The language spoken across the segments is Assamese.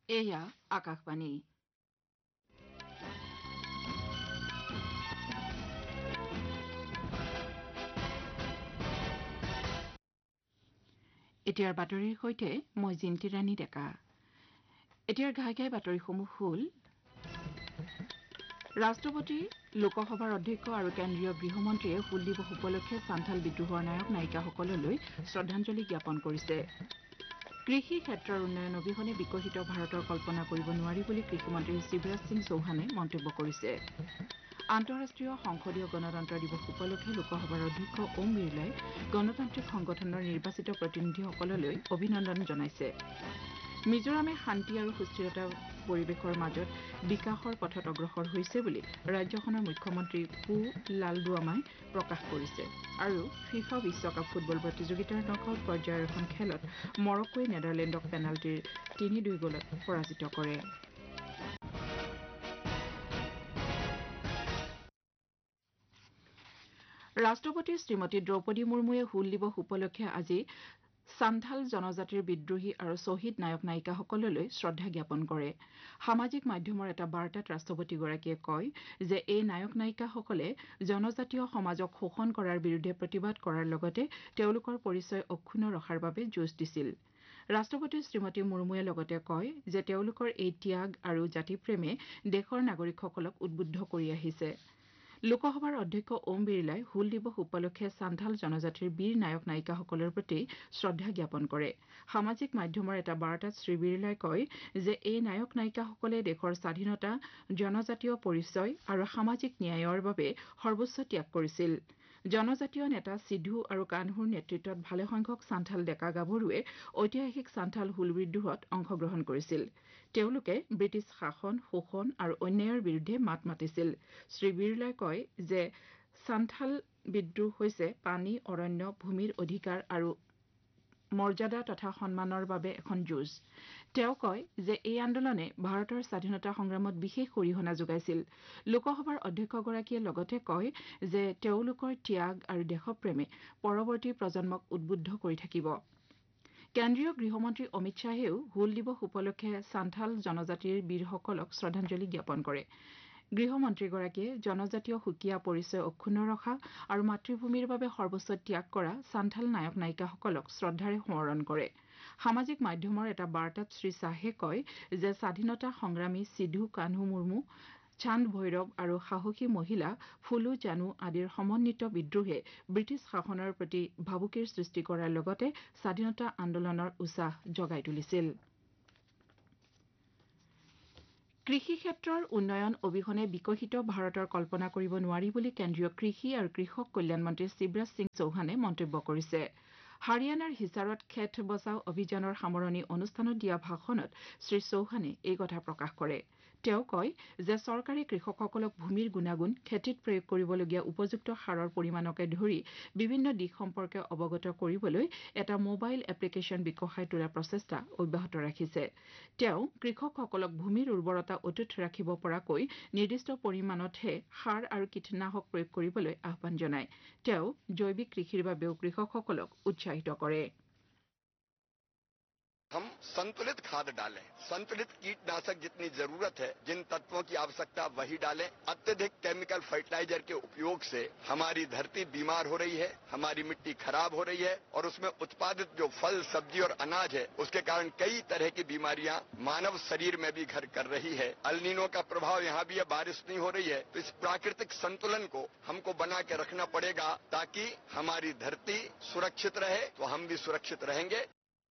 এয়া আকাশবাণী এতিয়াৰ বাতৰিৰ সৈতে মই জিন্তি ৰাণী ডেকা এতিয়াৰ ঘাই বাতৰিসমূহ হ'ল ৰাষ্ট্ৰপতি লোকসভাৰ অধ্যক্ষ আৰু কেন্দ্ৰীয় গৃহমন্ত্ৰীয়ে হুল দিৱস উপলক্ষে চান্থাল বিদ্ৰোহৰ নায়ক নায়িকাসকললৈ শ্ৰদ্ধাঞ্জলি জ্ঞাপন কৰিছে কৃষি ক্ষেত্ৰৰ উন্নয়ন অবিহনে বিকশিত ভাৰতৰ কল্পনা কৰিব নোৱাৰি বুলি কৃষিমন্ত্ৰী শিৱৰাজ সিং চৌহানে মন্তব্য কৰিছে আন্তঃৰাষ্ট্ৰীয় সংসদীয় গণতন্ত্ৰ দিৱস উপলক্ষে লোকসভাৰ অধ্যক্ষ ওম বিৰলাই গণতান্ত্ৰিক সংগঠনৰ নিৰ্বাচিত প্ৰতিনিধিসকললৈ অভিনন্দন জনাইছে মিজোৰামে শান্তি আৰু সুস্থিৰতাৰ পৰিৱেশৰ মাজত বিকাশৰ পথত অগ্ৰসৰ হৈছে বুলি ৰাজ্যখনৰ মুখ্যমন্ত্ৰী পু লালডুৱামাই প্ৰকাশ কৰিছে আৰু ফিফা বিশ্বকাপ ফুটবল প্ৰতিযোগিতাৰ নকআউট পৰ্যায়ৰ এখন খেলত মৰক্কোৱে নেডাৰলেণ্ডক পেনাল্টিৰ ৩-২ গলত পৰাজিত কৰে ৰাষ্ট্ৰপতি শ্ৰীমতী দ্ৰৌপদী মুৰ্মুৱে হুল দিৱস উপলক্ষে আজি চান্থাল জনজাতিৰ বিদ্ৰোহী আৰু শ্বহীদ নায়ক নায়িকাসকললৈ শ্ৰদ্ধা জ্ঞাপন কৰে সামাজিক মাধ্যমৰ এটা বাৰ্তাত ৰাষ্ট্ৰপতিগৰাকীয়ে কয় যে এই নায়ক নায়িকাসকলে জনজাতীয় সমাজক শোষণ কৰাৰ বিৰুদ্ধে প্ৰতিবাদ কৰাৰ লগতে তেওঁলোকৰ পৰিচয় অক্ষুণ্ণ ৰখাৰ বাবে যুঁজ দিছিল ৰাষ্ট্ৰপতি শ্ৰীমতী মুৰ্মুৱে লগতে কয় যে তেওঁলোকৰ এই ত্যাগ আৰু জাতিপ্ৰেমে দেশৰ নাগৰিকসকলক উদ্বুদ্ধ কৰি আহিছে লোকসভাৰ অধ্যক্ষ ওম বিৰলাই হুল দিৱস উপলক্ষে চান্থাল জনজাতিৰ বীৰ নায়ক নায়িকাসকলৰ প্ৰতি শ্ৰদ্ধা জ্ঞাপন কৰে সামাজিক মাধ্যমৰ এটা বাৰ্তাত শ্ৰী বিৰলাই কয় যে এই নায়ক নায়িকাসকলে দেশৰ স্বাধীনতা জনজাতীয় পৰিচয় আৰু সামাজিক ন্যায়ৰ বাবে সৰ্বোচ্চ ত্যাগ কৰিছিল জনজাতীয় নেতা সিধু আৰু কানহুৰ নেতৃত্বত ভালেসংখ্যক চান্থাল ডেকা গাভৰুৱে ঐতিহাসিক চান্থাল হুল বিদ্ৰোহত অংশগ্ৰহণ কৰিছিল তেওঁলোকে ব্ৰিটিছ শাসন শোষণ আৰু অন্যায়ৰ বিৰুদ্ধে মাত মাতিছিল শ্ৰী বিৰলাই কয় যে চান্থাল বিদ্ৰোহ হৈছে পানী অৰণ্য ভূমিৰ অধিকাৰ আৰু মৰ্যাদা তথা সন্মানৰ বাবে এখন যুঁজ তেওঁ কয় যে এই আন্দোলনে ভাৰতৰ স্বাধীনতা সংগ্ৰামত বিশেষ অৰিহণা যোগাইছিল লোকসভাৰ অধ্যক্ষগৰাকীয়ে লগতে কয় যে তেওঁলোকৰ ত্যাগ আৰু দেশপ্ৰেমে পৰৱৰ্তী প্ৰজন্মক উদ্বুদ্ধ কৰি থাকিব কেন্দ্ৰীয় গৃহমন্ত্ৰী অমিত শ্বাহেও হুল দিৱস উপলক্ষে চান্থাল জনজাতিৰ বীৰসকলক শ্ৰদ্ধাঞ্জলি জ্ঞাপন কৰে গৃহমন্ত্ৰীগৰাকীয়ে জনজাতীয় সুকীয়া পৰিচয় অক্ষুণ্ণ ৰখা আৰু মাতৃভূমিৰ বাবে সৰ্বোচ্চ ত্যাগ কৰা চান্থাল নায়ক নায়িকাসকলক শ্ৰদ্ধাৰে সোঁৱৰণ কৰে সামাজিক মাধ্যমৰ এটা বাৰ্তাত শ্ৰী শ্বাহে কয় যে স্বাধীনতা সংগ্ৰামী সিধু কানহু মুৰ্মু চান্দ ভৈৰৱ আৰু সাহসী মহিলা ফুলু জানু আদিৰ সমন্বিত বিদ্ৰোহে ব্ৰিটিছ শাসনৰ প্ৰতি ভাবুকিৰ সৃষ্টি কৰাৰ লগতে স্বাধীনতা আন্দোলনৰ উৎসাহ জগাই তুলিছিল কৃষি ক্ষেত্ৰৰ উন্নয়ন অবিহনে বিকশিত ভাৰতৰ কল্পনা কৰিব নোৱাৰি বুলি কেন্দ্ৰীয় কৃষি আৰু কৃষক কল্যাণ মন্ত্ৰী শিৱৰাজ সিং চৌহানে মন্তব্য কৰিছে হাৰিয়ানাৰ হিছাৰত খেত বচাও অভিযানৰ সামৰণি অনুষ্ঠানত দিয়া ভাষণত শ্ৰী চৌহানে এই কথা প্ৰকাশ কৰে তেওঁ কয় যে চৰকাৰে কৃষকসকলক ভূমিৰ গুণাগুণ খেতিত প্ৰয়োগ কৰিবলগীয়া উপযুক্ত সাৰৰ পৰিমাণকে ধৰি বিভিন্ন দিশ সম্পৰ্কে অৱগত কৰিবলৈ এটা মোবাইল এপ্লিকেশ্যন বিকশাই তোলাৰ প্ৰচেষ্টা অব্যাহত ৰাখিছে তেওঁ কৃষকসকলক ভূমিৰ উৰ্বৰতা অটুট ৰাখিব পৰাকৈ নিৰ্দিষ্ট পৰিমাণতহে সাৰ আৰু কীটনাশক প্ৰয়োগ কৰিবলৈ আহ্বান জনায় তেওঁ জৈৱিক কৃষিৰ বাবেও কৃষকসকলক উৎসাহিত কৰে हम संतुलित खाद डालें संतुलित कीटनाशक जितनी जरूरत है जिन तत्वों की आवश्यकता वही डालें अत्यधिक केमिकल फर्टिलाइजर के उपयोग से हमारी धरती बीमार हो रही है हमारी मिट्टी खराब हो रही है और उसमें उत्पादित जो फल सब्जी और अनाज है उसके कारण कई तरह की बीमारियां मानव शरीर में भी घर कर रही है अल्नीनो का प्रभाव यहाँ भी है बारिश नहीं हो रही है तो इस प्राकृतिक संतुलन को हमको बना के रखना पड़ेगा ताकि हमारी धरती सुरक्षित रहे तो हम भी सुरक्षित रहेंगे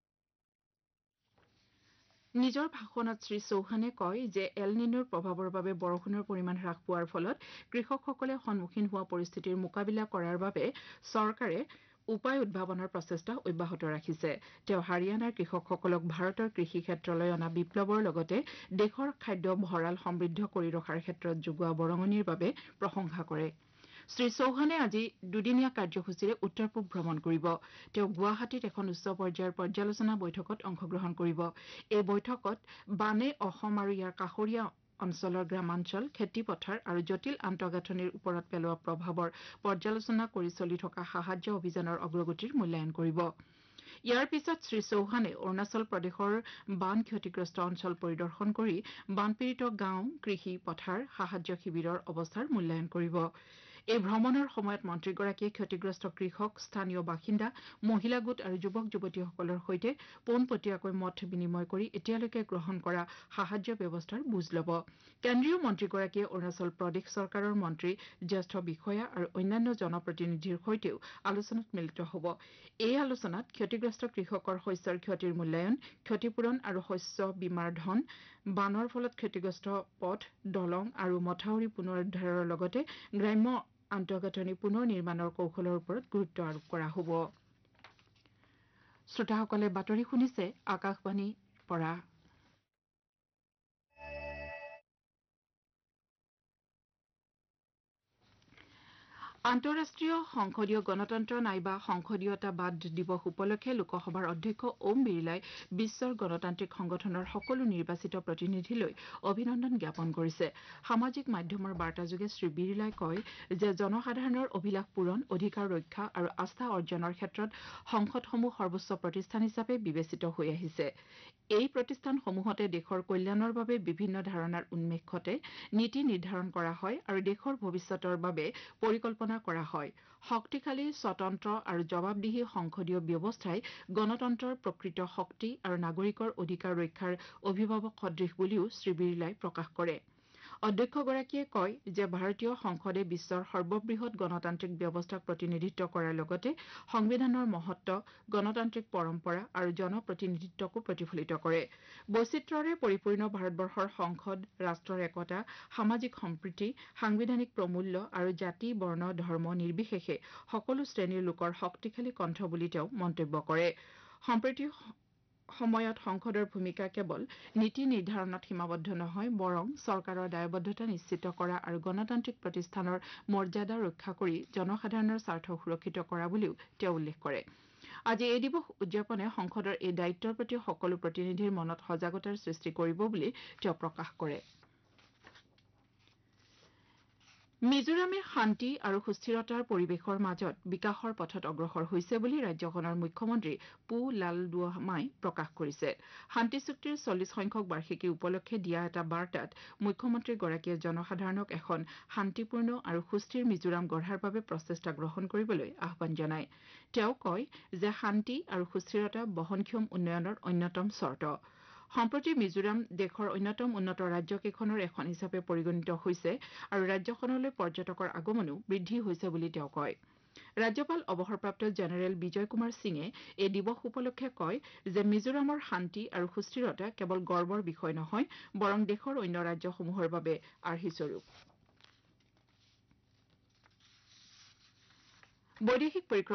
নিজৰ ভাষণত শ্ৰী চৌহানে কয় যে এলনিনোৰ প্ৰভাৱৰ বাবে বৰষুণৰ পৰিমাণ হ্ৰাস পোৱাৰ ফলত কৃষকসকলে সন্মুখীন হোৱা পৰিস্থিতিৰ মোকাবিলা কৰাৰ বাবে চৰকাৰে উপায় উদ্ভাৱনৰ প্ৰচেষ্টা অব্যাহত ৰাখিছে তেওঁ হাৰিয়ানাৰ কৃষকসকলক ভাৰতৰ কৃষি ক্ষেত্ৰলৈ অনা বিপ্লৱৰ লগতে দেশৰ খাদ্য ভঁৰাল সমৃদ্ধ কৰি ৰখাৰ ক্ষেত্ৰত যোগোৱা বৰঙণিৰ বাবে প্ৰশংসা কৰে শ্ৰী চৌহানে আজি দুদিনীয়া কাৰ্যসূচীৰে উত্তৰ পূব ভ্ৰমণ কৰিব তেওঁ গুৱাহাটীত এখন উচ্চ পৰ্যায়ৰ পৰ্যালোচনা বৈঠকত অংশগ্ৰহণ কৰিব এই বৈঠকত বানে অসম আৰু ইয়াৰ কাষৰীয়া অঞ্চলৰ গ্ৰামাঞ্চল খেতিপথাৰ আৰু জটিল আন্তঃগাঁথনিৰ ওপৰত পেলোৱা প্ৰভাৱৰ পৰ্যালোচনা কৰি চলি থকা সাহায্য অভিযানৰ অগ্ৰগতিৰ মূল্যায়ন কৰিব ইয়াৰ পিছত শ্ৰী চৌহানে অৰুণাচল প্ৰদেশৰ বান ক্ষতিগ্ৰস্ত অঞ্চল পৰিদৰ্শন কৰি বানপীড়িত গাঁও কৃষি পথাৰ সাহায্য শিবিৰৰ অৱস্থাৰ মূল্যায়ন কৰিব এই ভ্ৰমণৰ সময়ত মন্ত্ৰীগৰাকীয়ে ক্ষতিগ্ৰস্ত কৃষক স্থানীয় বাসিন্দা মহিলা গোট আৰু যুৱক যুৱতীসকলৰ সৈতে পোনপটীয়াকৈ মত বিনিময় কৰি এতিয়ালৈকে গ্ৰহণ কৰা সাহায্য ব্যৱস্থাৰ বুজ ল'ব কেন্দ্ৰীয় মন্ত্ৰীগৰাকীয়ে অৰুণাচল প্ৰদেশ চৰকাৰৰ মন্ত্ৰী জ্যেষ্ঠ বিষয়া আৰু অন্যান্য জনপ্ৰতিনিধিৰ সৈতেও আলোচনাত মিলিত হ'ব এই আলোচনাত ক্ষতিগ্ৰস্ত কৃষকৰ শস্যৰ ক্ষতিৰ মূল্যায়ন ক্ষতিপূৰণ আৰু শস্য বীমাৰ ধন বানৰ ফলত ক্ষতিগ্ৰস্ত পথ দলং আৰু মথাউৰি পুনৰুদ্ধাৰৰ লগতে গ্ৰাম্য আন্তঃগাঁথনি পুনৰ নিৰ্মাণৰ কৌশলৰ ওপৰত গুৰুত্ব আৰোপ কৰা হ'ব শ্ৰোতাসকলে বাতৰি শুনিছে আকাশবাণীৰ পৰা আন্তঃৰাষ্ট্ৰীয় সংসদীয় গণতন্ত্ৰ নাইবা সংসদীয়তাবাদ দিৱস উপলক্ষে লোকসভাৰ অধ্যক্ষ ওম বিৰলাই বিশ্বৰ গণতান্ত্ৰিক সংগঠনৰ সকলো নিৰ্বাচিত প্ৰতিনিধিলৈ অভিনন্দন জ্ঞাপন কৰিছে সামাজিক মাধ্যমৰ বাৰ্তাযোগে শ্ৰী বিৰলাই কয় যে জনসাধাৰণৰ অভিলাষ পূৰণ অধিকাৰ ৰক্ষা আৰু আস্থা অৰ্জনৰ ক্ষেত্ৰত সংসদসমূহ সৰ্বোচ্চ প্ৰতিষ্ঠান হিচাপে বিবেচিত হৈ আহিছে এই প্ৰতিষ্ঠানসমূহতে দেশৰ কল্যাণৰ বাবে বিভিন্ন ধাৰণাৰ উন্মেষ ঘটে নীতি নিৰ্ধাৰণ কৰা হয় আৰু দেশৰ ভৱিষ্যতৰ বাবে পৰিকল্পনা কৰা হয় শক্তিশালী স্বতন্ত্ৰ আৰু জবাবদিহি সংসদীয় ব্যৱস্থাই গণতন্ত্ৰৰ প্ৰকৃত শক্তি আৰু নাগৰিকৰ অধিকাৰ ৰক্ষাৰ অভিভাৱক সদৃশ বুলিও শ্ৰী বিৰলাই প্ৰকাশ কৰে অধ্যক্ষগৰাকীয়ে কয় যে ভাৰতীয় সংসদে বিশ্বৰ সৰ্ববৃহৎ গণতান্ত্ৰিক ব্যৱস্থাক প্ৰতিনিধিত্ব কৰাৰ লগতে সংবিধানৰ মহত্ব গণতান্ত্ৰিক পৰম্পৰা আৰু জনপ্ৰতিনিধিত্বকো প্ৰতিফলিত কৰে বৈচিত্ৰ্যৰে পৰিপূৰ্ণ ভাৰতবৰ্ষৰ সংসদ ৰাষ্ট্ৰৰ একতা সামাজিক সম্প্ৰীতি সাংবিধানিক প্ৰমূল্য আৰু জাতি বৰ্ণ ধৰ্ম নিৰ্বিশেষে সকলো শ্ৰেণীৰ লোকৰ শক্তিশালী কণ্ঠ বুলি তেওঁ মন্তব্য কৰে সম্প্ৰতি সময়ত সংসদৰ ভূমিকা কেৱল নীতি নিৰ্ধাৰণত সীমাবদ্ধ নহয় বৰং চৰকাৰৰ দায়বদ্ধতা নিশ্চিত কৰা আৰু গণতান্ত্ৰিক প্ৰতিষ্ঠানৰ মৰ্যাদা ৰক্ষা কৰি জনসাধাৰণৰ স্বাৰ্থ সুৰক্ষিত কৰা বুলিও তেওঁ উল্লেখ কৰে আজি এই দিৱস উদযাপনে সংসদৰ এই দায়িত্বৰ প্ৰতি সকলো প্ৰতিনিধিৰ মনত সজাগতাৰ সৃষ্টি কৰিব বুলি তেওঁ প্ৰকাশ কৰে মিজোৰামে শান্তি আৰু সুস্থিৰতাৰ পৰিৱেশৰ মাজত বিকাশৰ পথত অগ্ৰসৰ হৈছে বুলি ৰাজ্যখনৰ মুখ্যমন্ত্ৰী পু লালডুৱামাই প্ৰকাশ কৰিছে শান্তি চুক্তিৰ 40 সংখ্যক বাৰ্ষিকী উপলক্ষে দিয়া এটা বাৰ্তাত মুখ্যমন্ত্ৰীগৰাকীয়ে জনসাধাৰণক এখন শান্তিপূৰ্ণ আৰু সুস্থিৰ মিজোৰাম গঢ়াৰ বাবে প্ৰচেষ্টা গ্ৰহণ কৰিবলৈ আহ্বান জনায় তেওঁ কয় যে শান্তি আৰু সুস্থিৰতা বহনক্ষম উন্নয়নৰ অন্যতম চৰ্ত সম্প্ৰতি মিজোৰাম দেশৰ অন্যতম উন্নত ৰাজ্যকেইখনৰ এখন হিচাপে পৰিগণিত হৈছে আৰু ৰাজ্যখনলৈ পৰ্যটকৰ আগমনো বৃদ্ধি হৈছে বুলি তেওঁ কয় ৰাজ্যপাল অৱসৰপ্ৰাপ্ত জেনেৰেল বিজয় কুমাৰ সিঙে এই দিৱস উপলক্ষে কয় যে মিজোৰামৰ শান্তি আৰু সুস্থিৰতা কেৱল গৰ্বৰ বিষয় নহয় বৰং দেশৰ অন্য ৰাজ্যসমূহৰ বাবে আৰ্হিস্বৰূপ বৈদেশিক